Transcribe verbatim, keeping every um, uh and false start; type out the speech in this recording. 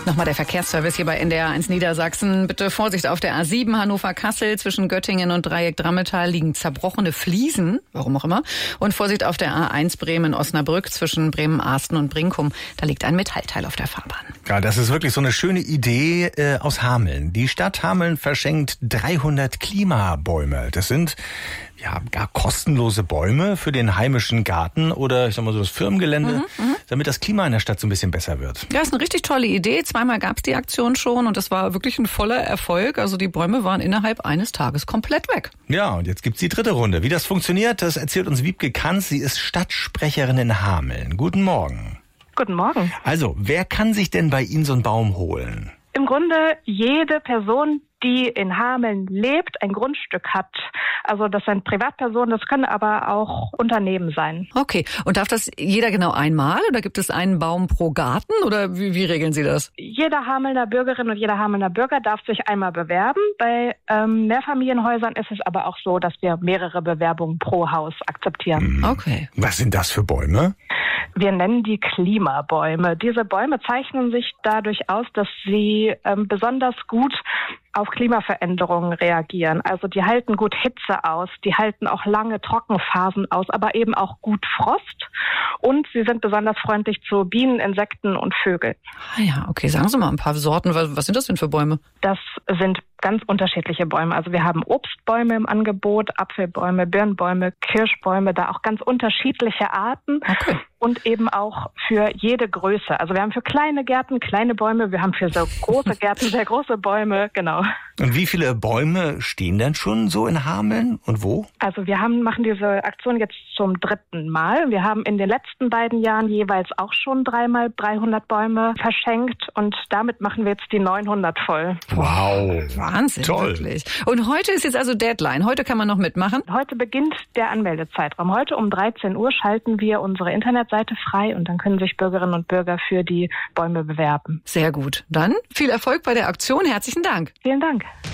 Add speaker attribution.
Speaker 1: Nochmal der Verkehrsservice hier bei N D R eins Niedersachsen. Bitte Vorsicht auf der A sieben Hannover-Kassel. Zwischen Göttingen und Dreieck Drammetal liegen zerbrochene Fliesen, warum auch immer. Und Vorsicht auf der A eins Bremen-Osnabrück zwischen Bremen-Arsten und Brinkum. Da liegt ein Metallteil auf der Fahrbahn.
Speaker 2: Ja, das ist wirklich so eine schöne Idee äh, aus Hameln. Die Stadt Hameln verschenkt dreihundert Klimabäume. Das sind ja gar kostenlose Bäume für den heimischen Garten oder ich sag mal so das Firmengelände, mhm, damit das Klima in der Stadt so ein bisschen besser wird.
Speaker 1: Ja, ist eine richtig tolle Idee. Zweimal gab es die Aktion schon und das war wirklich ein voller Erfolg. Also die Bäume waren innerhalb eines Tages komplett weg.
Speaker 2: Ja, und jetzt gibt's die dritte Runde. Wie das funktioniert, das erzählt uns Wiebke Kanz. Sie ist Stadtsprecherin in Hameln. Guten Morgen.
Speaker 3: Guten Morgen.
Speaker 2: Also, wer kann sich denn bei Ihnen so einen Baum holen?
Speaker 3: Im Grunde jede Person, die in Hameln lebt, ein Grundstück hat. Also das sind Privatpersonen, das können aber auch Unternehmen sein.
Speaker 1: Okay, und darf das jeder genau einmal oder gibt es einen Baum pro Garten oder wie, wie regeln Sie das?
Speaker 3: Jeder Hamelner Bürgerin und jeder Hamelner Bürger darf sich einmal bewerben. Bei ähm, Mehrfamilienhäusern ist es aber auch so, dass wir mehrere Bewerbungen pro Haus akzeptieren.
Speaker 2: Mhm.
Speaker 1: Okay.
Speaker 2: Was sind das für Bäume?
Speaker 3: Wir nennen die Klimabäume. Diese Bäume zeichnen sich dadurch aus, dass sie ähm, besonders gut auf Klimaveränderungen reagieren. Also die halten gut Hitze aus, die halten auch lange Trockenphasen aus, aber eben auch gut Frost. Und sie sind besonders freundlich zu Bienen, Insekten und Vögeln.
Speaker 1: Ah ja, okay. Sagen Sie mal ein paar Sorten. Was sind das denn für Bäume?
Speaker 3: Das sind ganz unterschiedliche Bäume. Also wir haben Obstbäume im Angebot, Apfelbäume, Birnbäume, Kirschbäume, da auch ganz unterschiedliche Arten.
Speaker 1: Okay.
Speaker 3: Und eben auch für jede Größe. Also wir haben für kleine Gärten kleine Bäume, wir haben für so große Gärten sehr große Bäume, genau.
Speaker 2: Und wie viele Bäume stehen denn schon so in Hameln und wo?
Speaker 3: Also wir haben machen diese Aktion jetzt zum dritten Mal. Wir haben in den letzten beiden Jahren jeweils auch schon dreimal dreihundert Bäume verschenkt und damit machen wir jetzt die neunhundert voll.
Speaker 2: Wow.
Speaker 1: Wahnsinn,
Speaker 2: toll.
Speaker 1: Wirklich. Und heute ist jetzt also Deadline. Heute kann man noch mitmachen?
Speaker 3: Heute beginnt der Anmeldezeitraum. Heute um dreizehn Uhr schalten wir unsere Internetseite frei und dann können sich Bürgerinnen und Bürger für die Bäume bewerben.
Speaker 1: Sehr gut. Dann viel Erfolg bei der Aktion. Herzlichen Dank.
Speaker 3: Vielen Dank.